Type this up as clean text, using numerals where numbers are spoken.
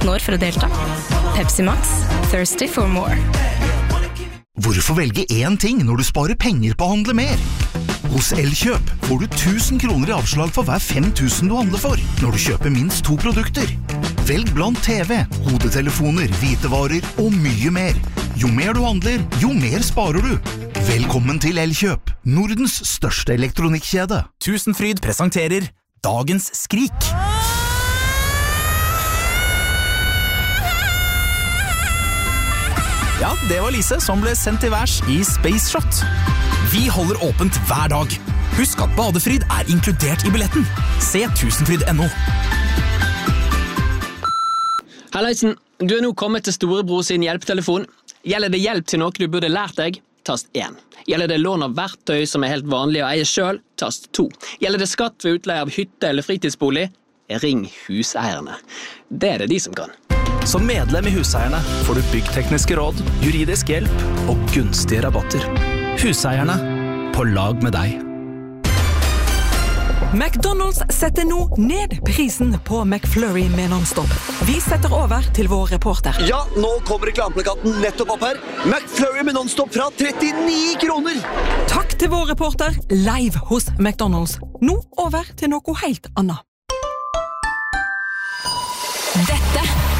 18 år for å delta. Pepsi Max, thirsty for more. Hvorfor velge én ting når du sparer penger på å handle mer? Hos Elkjøp får du 1000 kroner i avslag for hver 5000 du handler for, når du kjøper minst 2 produkter. Velg blant TV, hodetelefoner, hvitevarer og mye mer. Jo mer du handler, jo mer sparer du. Velkommen til Elkjøp, Nordens største elektronikkjede. Tusenfryd presenterer Dagens Skrik. Ja, det var Lise som ble sendt til værs i Space Shot. Vi holder åpent hver dag. Husk at badefryd er inkludert i billetten. Se tusenfryd.no. Halleisen, du er nå kommet til Storebror sin hjelpetelefon. Gjelder det hjelp til noe du burde lært deg? Tast 1. Gjelder det lån av verktøy som er helt vanlig å eie selv? Tast 2. Gjelder det skatt ved utleie av hytte eller fritidsbolig? Ring huseierne. Det er det de som kan. Som medlem i Huseierne får du byggtekniske råd, juridisk hjelp og gunstige rabatter. Huseierne, på lag med deg. McDonald's setter nå ned prisen på McFlurry med non-stop. Vi setter over til vår reporter. Ja, nå kommer reklameplakaten nettopp opp her. McFlurry med non-stop fra 39 kroner! Takk til vår reporter, live hos McDonald's. Nå over til noe helt annet. Dette